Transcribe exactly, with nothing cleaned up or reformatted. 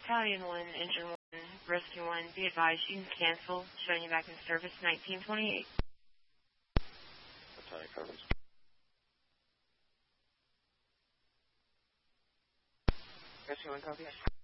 Battalion one, Engine one, Rescue one, be advised you can cancel, showing you back in service nineteen twenty-eight. Battalion covers. Rescue one, copy.